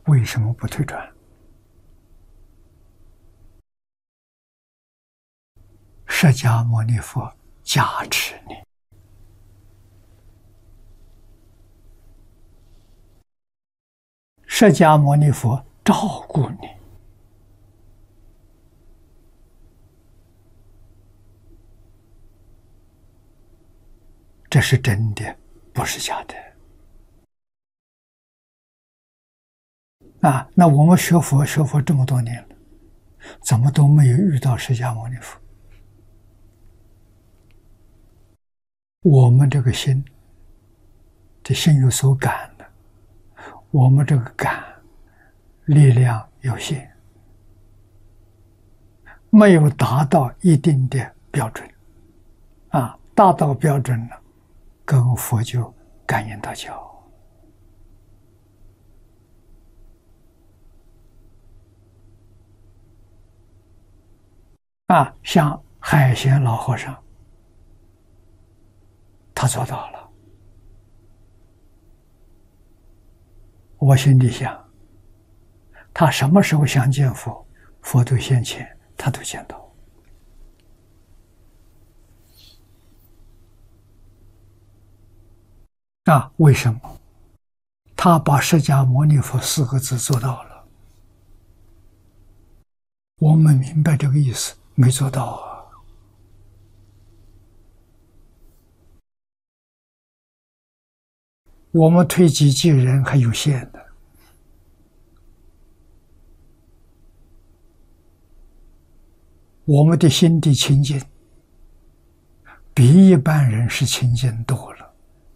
为什么不退转？释迦牟尼佛加持你，释迦牟尼佛照顾你，这是真的，不是假的。那我们学佛这么多年了，怎么都没有遇到释迦牟尼佛？我们这个心，这心有所感的，我们这个感力量有限，没有达到一定的标准，达到标准了，跟佛就感应道交。像海贤老和尚，他做到了。我心里想，他什么时候想见佛，佛都现前，他都见到。为什么？他把释迦牟尼佛4个字做到了。我们明白这个意思，没做到啊。我们推己及人还有限的，我们的心地清净比一般人是清净多了，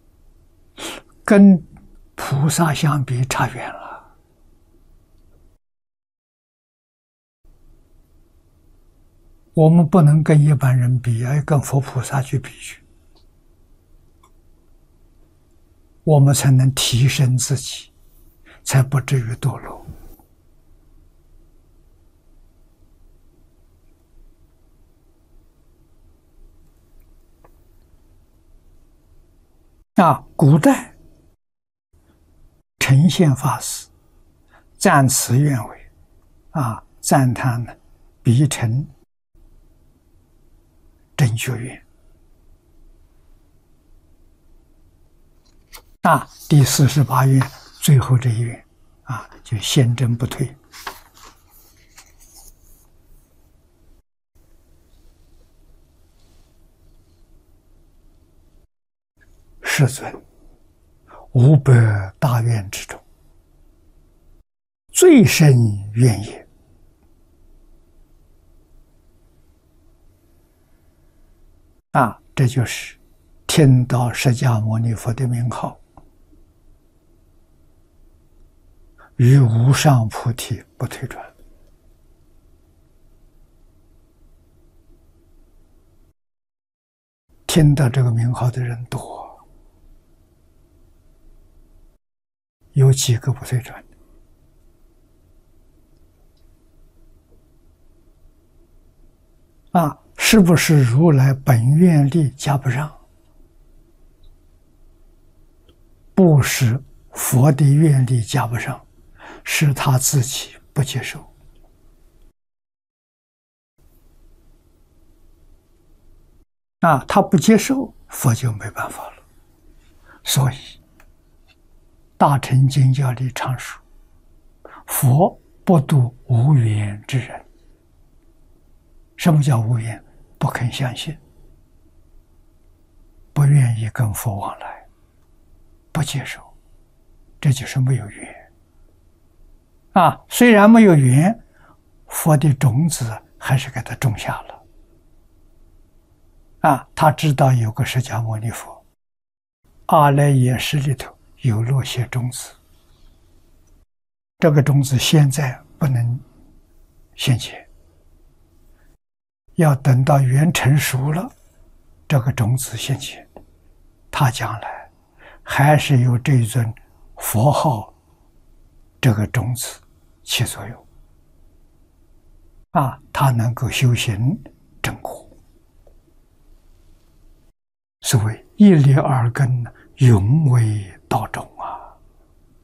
跟菩萨相比差远了。我们不能跟一般人比，要跟佛菩萨去比去，我们才能提升自己，才不至于堕落。古代呈现法师赞此愿为赞叹呢，必成正觉愿。第48愿最后这一愿就先真不退。世尊500大愿之中，最深愿也。这就是听到释迦牟尼佛的名号，于无上菩提不退转。听到这个名号的人多，有几个不退转的？是不是如来本愿力加不上？不是佛的愿力加不上，是他自己不接受。他不接受，佛就没办法了。所以大乘经教里常说，佛不度无缘之人。什么叫无缘？不肯相信，不愿意跟佛往来，不接受，这就是没有缘。虽然没有缘，佛的种子还是给他种下了。他知道有个释迦牟尼佛，阿赖耶识里头有落些种子，这个种子现在不能现前，要等到缘成熟了，这个种子现前，他将来还是由这尊佛号这个种子起作用。他能够修行正果。所谓一粒耳根，永为道种